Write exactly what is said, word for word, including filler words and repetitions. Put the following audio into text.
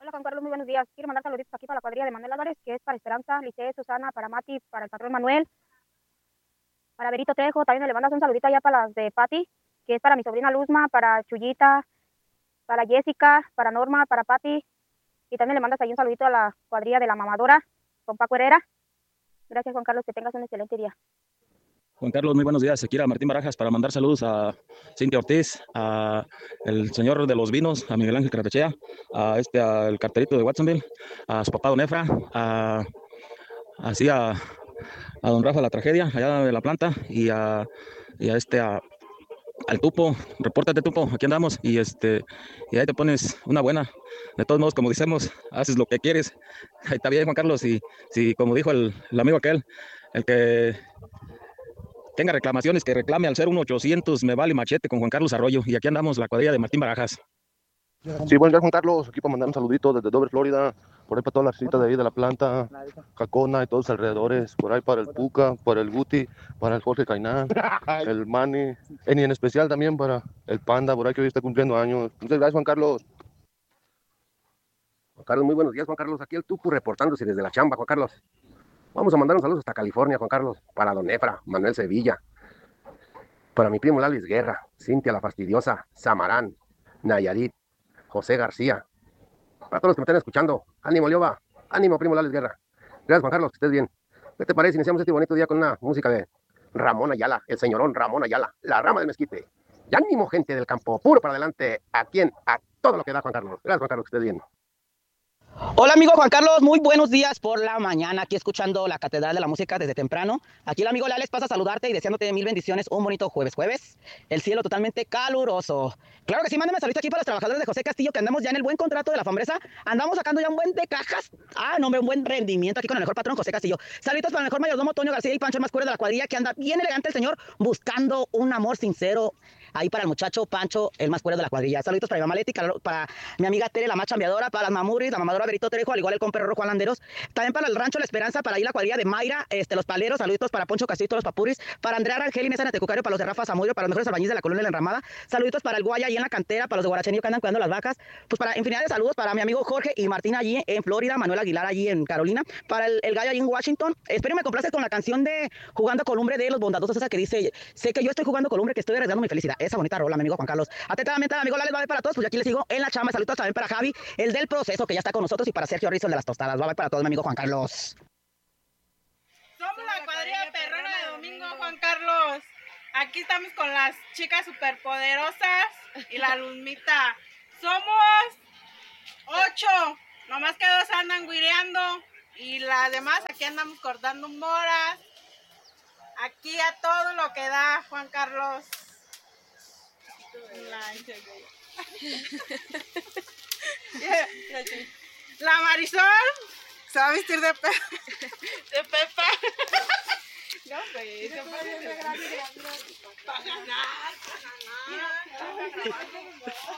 Hola Juan Carlos, muy buenos días. Quiero mandar saluditos aquí para la cuadrilla de Manuel Álvarez, que es para Esperanza, Lice, Susana, para Mati, para el patrón Manuel, para Berito Trejo. También le mandas un saludito allá para las de Pati, que es para mi sobrina Luzma, para Chuyita, para Jessica, para Norma, para Pati. Y también le mandas ahí un saludito a la cuadrilla de la mamadora, con Paco Herrera. Gracias Juan Carlos, que tengas un excelente día. Juan Carlos, muy buenos días. Aquí era Martín Barajas para mandar saludos a Cintia Ortiz, a el señor de los vinos, a Miguel Ángel Caratechea, a este, al carterito de Watsonville, a su papá Don Efra, a, así a, a Don Rafa La Tragedia, allá de la planta, y a, y a este, a, al Tupo. Repórtate, Tupo, aquí andamos, y este, y ahí te pones una buena. De todos modos, como decimos, haces lo que quieres. Ahí está bien, Juan Carlos, y si, como dijo el, el amigo aquel, el que tenga reclamaciones, que reclame al cero uno ochocientos, me vale machete, con Juan Carlos Arroyo. Y aquí andamos, la cuadrilla de Martín Barajas. Sí, buenos días, Juan Carlos. Aquí para mandar un saludito desde Dover, Florida. Por ahí para toda la cita de ahí de la planta, Cacona y todos los alrededores. Por ahí para el Puca, para el Guti, para el Jorge Cainán, el Manny. Y en especial también para el Panda, por ahí que hoy está cumpliendo años. Muchas gracias, Juan Carlos. Juan Carlos, muy buenos días, Juan Carlos. Aquí el Tupu reportándose desde la chamba, Juan Carlos. Vamos a mandar un saludo hasta California, Juan Carlos. Para Don Efra, Manuel Sevilla. Para mi primo Lalis Guerra, Cintia la Fastidiosa, Samarán, Nayarit, José García. Para todos los que me están escuchando, ánimo, Lioba, ánimo, primo Lalis Guerra. Gracias, Juan Carlos, que estés bien. ¿Qué te parece si iniciamos este bonito día con una música de Ramón Ayala, el señorón Ramón Ayala, la rama del mezquite? Y ánimo, gente del campo, puro para adelante. ¿A quién? A todo lo que da, Juan Carlos. Gracias, Juan Carlos, que estés bien. Hola amigo Juan Carlos, muy buenos días por la mañana, aquí escuchando la Catedral de la Música desde temprano. Aquí el amigo Leales pasa a saludarte y deseándote mil bendiciones, un bonito jueves jueves, el cielo totalmente caluroso. Claro que sí, mándame saludito aquí para los trabajadores de José Castillo, que andamos ya en el buen contrato de la Fambresa, andamos sacando ya un buen de cajas, ah, no, un buen rendimiento aquí con el mejor patrón José Castillo. Saluditos para el mejor mayordomo Toño García y Pancho el más cuero de la cuadrilla, que anda bien elegante el señor, buscando un amor sincero. Ahí para el muchacho Pancho, el más cuero de la cuadrilla. Saluditos para mi mamá Leti, para mi amiga Tere, la más chambeadora, para las mamuris, la mamadora Berito Trejo, al igual el comperro Juan Landeros. También para el rancho La Esperanza, para ahí la cuadrilla de Mayra, este, los paleros. Saluditos para Poncho Castillo, los papuris, para Andrea Rangel y Nesa Natecucario, para los de Rafa Zamudio, para los mejores albañiles de la colonia de la Enramada. Saluditos para el Guaya ahí en la cantera, para los de Guarachenillo que andan cuidando las vacas. Pues para infinidad de saludos para mi amigo Jorge y Martín allí en Florida, Manuel Aguilar allí en Carolina, para el, el gallo allí en Washington. Espero me complaces con la canción de Jugando Columbre de Los Bondadosos, esa que dice, sé que yo estoy jugando columbre, que estoy arriesgando mi felicidad. Esa bonita rola, mi amigo Juan Carlos. Atentamente, amigo Lales, va para todos, pues aquí les sigo en la chamba. Saludos también para Javi, el del proceso, que ya está con nosotros, y para Sergio Rizzo, el de las tostadas. Va para todos, mi amigo Juan Carlos. Somos la cuadrilla perrona de domingo, Juan Carlos. Aquí estamos con las chicas superpoderosas y la Luzmita. Somos ocho, nomás que dos andan guireando y las demás aquí andamos cortando moras. Aquí a todo lo que da, Juan Carlos. La Marisol se va a vestir de, pe de Pepa. No, pues, se puede para ganar, para ganar.